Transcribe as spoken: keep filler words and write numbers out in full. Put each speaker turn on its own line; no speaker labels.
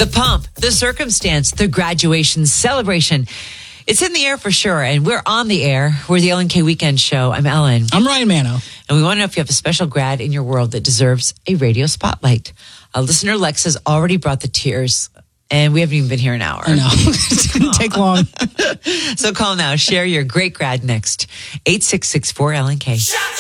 The pomp, the circumstance, the graduation celebration. It's in the air for sure, and we're on the air. We're the Ellen K Weekend Show. I'm Ellen.
I'm Ryan Mano.
And we want to know if you have a special grad in your world that deserves a radio spotlight. A listener, Lex, has already brought the tears, and we haven't even been here an hour.
I know. It didn't take long.
So call now. Share your great grad next. eight six six four Ellen K.